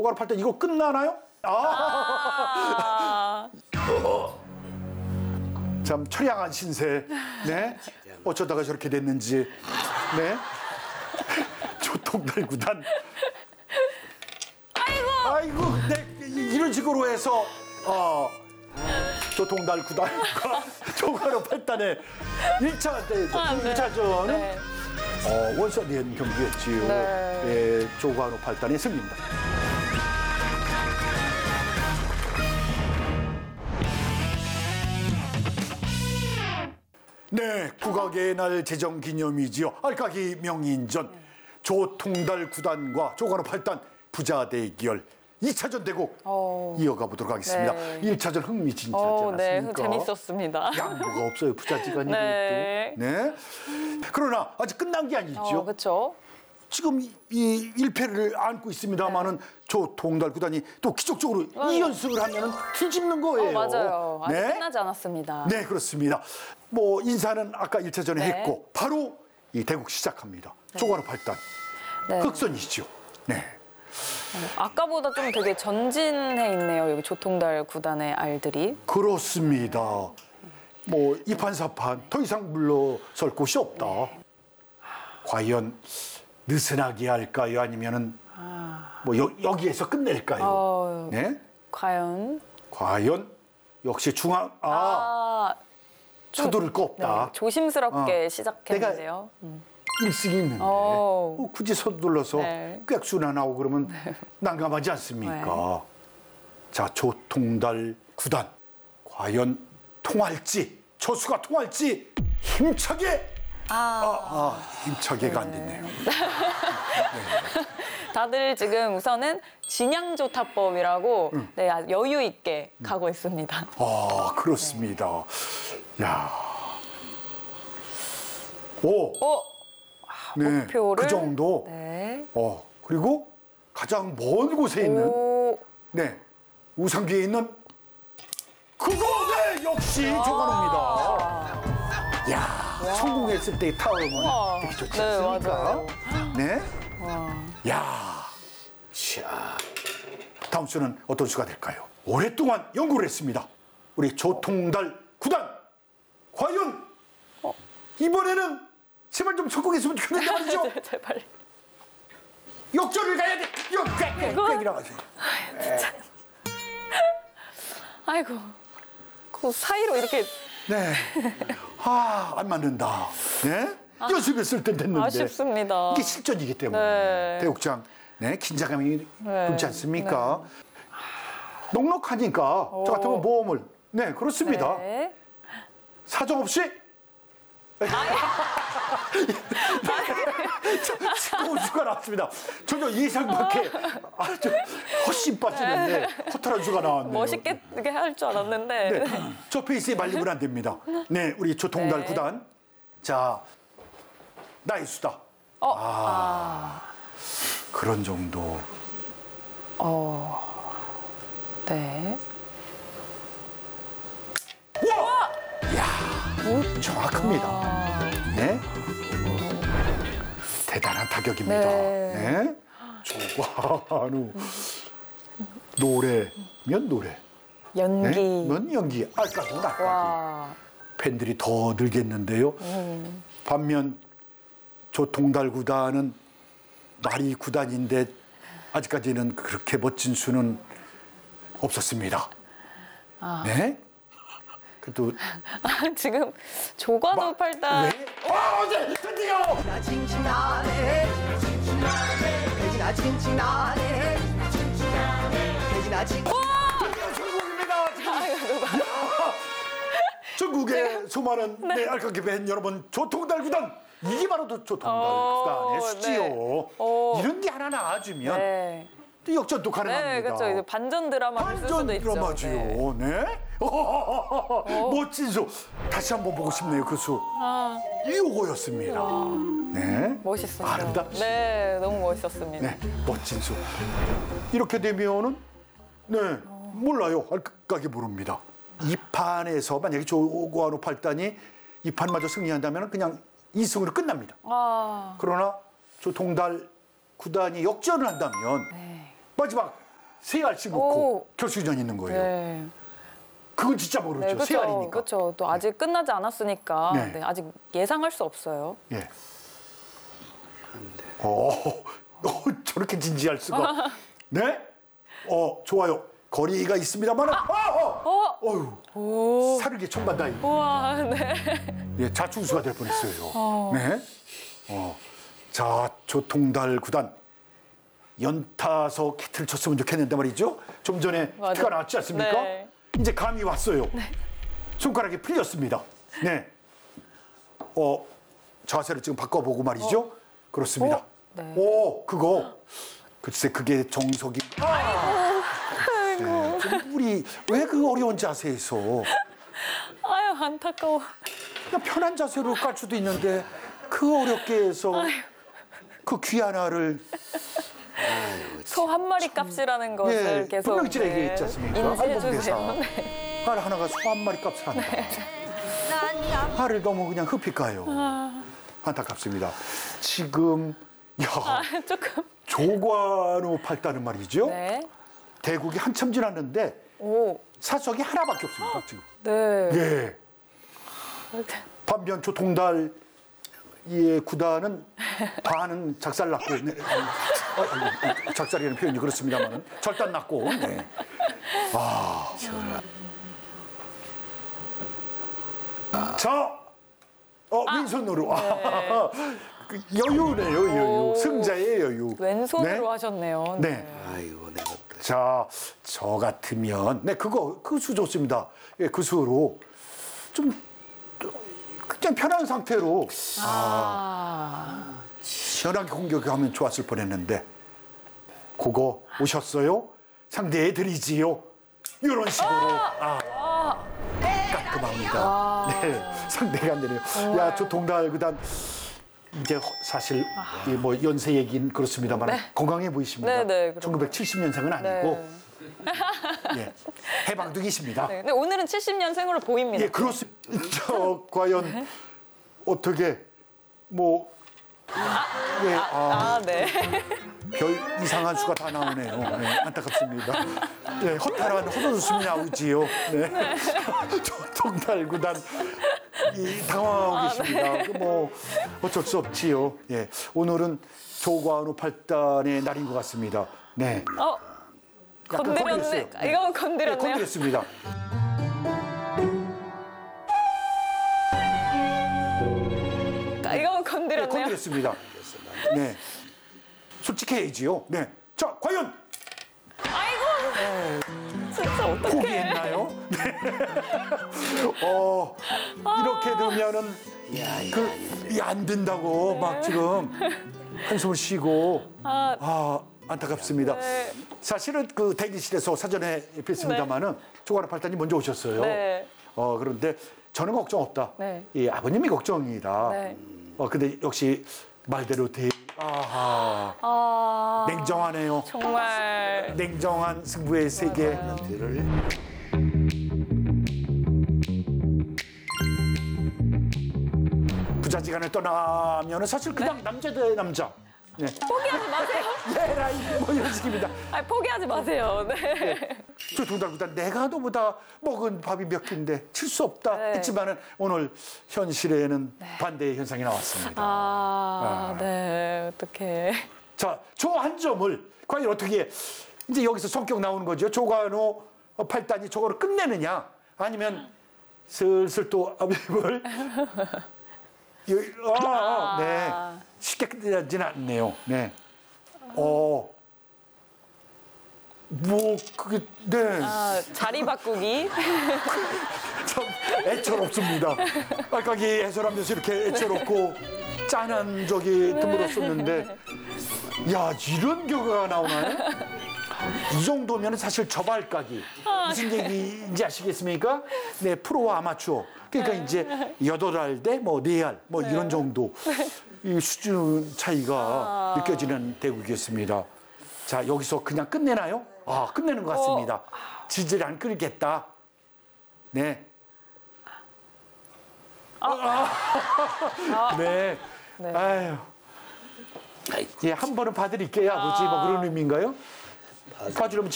조가로 팔단 이거 끝나나요? 참 처량한 신세. 네. 어쩌다가 저렇게 됐는지. 네. 조통달 구단. 아이고. 네. 이런 식으로 해서 조통달 구단과 조가로 팔단의 1차 대전, 1차전은 네. 원서된 경기였지요. 네. 네, 조가로 팔단의 승리입니다. 네, 국악의 날 제정 기념이지요. 알까기 명인전 조통달 구단과 조가로 팔단 부자 대결 2차전 대국 이어가 보도록 하겠습니다. 네. 1차전 흥미진진하지 않았습니까? 네, 재밌었습니다. 양보가 없어요. 부자지간이 네. 또. 네. 그러나 아직 끝난 게 아니죠. 그렇죠. 지금 이 1패를 안고 있습니다만은 조통달 구단이 또 기적적으로 2연승을 하면은 뒤집는 거예요. 맞아요. 아직 네? 끝나지 않았습니다. 네, 그렇습니다. 뭐 인사는 아까 1차전에 네. 했고 바로 이 대국 시작합니다. 조가로 팔단. 네. 극선이죠. 네. 아까보다 좀 되게 전진해 있네요. 여기 조통달 구단의 알들이. 그렇습니다. 뭐 이판사판 더 이상 물러설 곳이 없다. 과연 느슨하게 할까요? 아니면은 뭐 여기에서 끝낼까요? 네. 과연 역시 중앙 서두를 거 없다. 네, 조심스럽게 시작했는데요. 1승이 있는데 굳이 서둘러서 네. 꽥수나 나오고 그러면 난감하지 않습니까? 자, 조통달 구단 과연 통할지 초수가 통할지 힘차게 힘차게가 안 됐네요. 다들 지금 우선은 진양조 타법이라고 네, 아주 여유 있게 가고 있습니다. 그렇습니다. 야. 오. 네, 목표를 그 정도. 네. 그리고 가장 먼 곳에 있는 네, 우상기에 있는 그거 네, 역시 조관호입니다. 야, 성공했을 때의 타워는 되게 좋지 않습니까? 맞아요. 네. 야. 자. 다음 수는 어떤 수가 될까요? 오랫동안 연구를 했습니다. 우리 조통달 구단. 과연 이번에는 제발 좀 성공했으면 좋겠는데 말이죠. 제발. 역전을 가야 돼. 역전이라고 하죠. 아이고. 그 사이로 이렇게 네. 안 맞는다. 네. 연습했을 땐 됐는데. 아쉽습니다. 이게 실전이기 때문에. 네. 대국장. 네. 긴장감이 그렇지 않습니까? 넉넉하니까 저 같으면 모험을. 네. 그렇습니다. 네. 사정없이 우수가 나왔습니다. 전혀 예상 밖에 아주 헛심 빠지는데 허탈한 수가 나왔네요. 멋있게 이렇게 할 줄 알았는데. 네. 저 페이스에 말리면 안 됩니다. 네, 우리 조통달 구단. 자, 나의 수다. 그런 정도. 네. 와! 이야, 정확합니다. 네. 대단한 타격입니다. 네. 조관우. 노래면 노래. 연기. 면 연기. 알까도 날까기. 와. 팬들이 더 늘겠는데요. 반면 조통달 구단은 말이 구단인데 아직까지는 그렇게 멋진 수는 없었습니다. 네. 그래도 지금 조관우 팔단. 왜? 어제 드디어 나 칭칭나네 돼지나 칭칭나네 돼지나 칭칭 드디어 성공입니다. 지금. 전국의 수많은 네, 알까기 팬 여러분, 조통달 구단 이게 바로 조통달 구단의 수지요. 이런 게 하나 나와주면 네. 또 역전도 가능합니다. 네, 그렇죠. 이제 반전 드라마를 쓸 수도 있죠. 드라마지요. 네. 멋진 수. 다시 한번 보고 싶네요. 그 수. 이거였습니다. 네. 멋있습니다. 아름답지. 네, 너무 멋있었습니다. 네, 멋진 수. 이렇게 되면은 네, 몰라요. 알까기 모릅니다. 이 판에서 만약에 조관우 팔단이 이 판마저 승리한다면 그냥 2승으로 끝납니다. 그러나 조통달 구단이 역전을 한다면 마지막 세 알씩 놓고 결승전 있는 거예요. 네. 그건 진짜 모르죠. 세 알이니까. 그렇죠. 또 아직 끝나지 않았으니까 네. 네, 아직 예상할 수 없어요. 예. 저렇게 진지할 수가. 네? 좋아요. 거리가 있습니다만, 어휴, 사르게 총반다이. 우와, 네. 예, 자충수가 될 뻔했어요. 네. 자, 조통달 구단 연타서 키트를 쳤으면 좋겠는데 말이죠. 좀 전에 맞아. 키가 나왔지 않습니까? 네. 이제 감이 왔어요. 손가락이 풀렸습니다. 네. 자세를 지금 바꿔보고 말이죠. 그렇습니다. 네. 그거. 글쎄, 그게 정석이. 아이고. 우리 왜 그 어려운 자세에서 아유, 안타까워. 그냥 편한 자세로 깔 수도 있는데 그 어렵게 해서 그 귀한 알을 소 한 마리 값이라는 것을 예, 계속 분명히 얘기했지 않습니까? 인지해 주세요. 알몸대사. 네. 알 하나가 소 한 마리 값을 한다. 알을 너무 그냥 흡입가요. 안타깝습니다. 지금 조금. 조관우 팔다는 말이죠. 네. 대국이 한참 지났는데 오. 사석이 하나밖에 없습니다. 지금. 네. 예. 반면 조통달 이 구단은 반은 작살났고, 네. 작살이라는 표현이 그렇습니다만은 절단 났고. 네. 자, 왼손으로. 그 여유네요, 여유. 승자의 여유. 왼손으로 네. 하셨네요. 네. 아이고 내가 자, 저 같으면 그 수 좋습니다. 예, 그 수로 좀 그냥 편한 상태로 시원하게 공격하면 좋았을 뻔했는데 그거 오셨어요? 상대해 드리지요. 이런 식으로 깔끔합니다. 네, 상대가 안 되네요. 야, 저 동달 구단 이제 사실 뭐 연세 얘기는 그렇습니다만 건강해 보이십니다. 네, 네, 1970년생은 아니고 예, 해방도 계십니다. 네. 근데 오늘은 70년생으로 보입니다. 예, 그렇습니다. 과연 어떻게 뭐 네. 별 이상한 수가 다 나오네요. 네, 안타깝습니다. 네, 허탈한 호소웃음이 나오지요. 네. 동달 구단 당황하고 계십니다. 뭐 어쩔 수 없지요. 예, 오늘은 조관우 8단의 날인 것 같습니다. 네. 약간 건드렸네. 건드렸어요. 네. 이건 네, 건드렸네요. 건드렸습니다. 이건 네, 건드렸네요. 건드렸습니다. 네. 솔직해야지요. 네. 자, 과연 진짜 어떡해. 포기했나요? 네. 이렇게 되면은 안 된다고 막 지금 한숨을 쉬고 안타깝습니다. 네. 사실은 그 대기실에서 사전에 뵀습니다마는 조관우 8단이 먼저 오셨어요. 네. 그런데 저는 걱정 없다. 네. 이 아버님이 걱정이다. 네. 근데 역시 말대로 냉정하네요. 정말 냉정한 승부의 세계. 뒤를 부자지간을 떠나면은 사실 그냥 남자 대 남자. 네. 포기하지 마세요. 예라이 뭐 이런 식입니다. 아니, 포기하지 마세요. 네. 저 동달보다 내가 너보다 먹은 밥이 몇 끼인데 칠 수 없다 네. 했지만은 오늘 현실에는 반대의 현상이 나왔습니다. 네. 어떡해. 자, 저 한 점을 과연 어떻게 이제 여기서 성격 나오는 거죠. 조관우 8단이 저거를 끝내느냐 아니면 슬슬 또 아버님을 네. 쉽게 끝내지는 않네요. 네. 그게, 네. 자리 바꾸기. 참 애처롭습니다. 아까 해설하면서 이렇게 애처롭고 짠한 적이 드물었었는데, 야, 이런 결과가 나오나요? 이 정도면 사실 저발가기. 무슨 얘기인지 아시겠습니까? 네, 프로와 아마추어. 그러니까 이제 8알 대 뭐 4알 뭐 이런 정도 이 수준 차이가 느껴지는 대국이었습니다. 자, 여기서 그냥 끝내나요? 끝내는 것 같습니다. 지지를 안 끌겠다. 네. 네. 아유. 예, 한 번은 봐드릴게요, 아버지. 뭐 그런 의미인가요? 봐주려면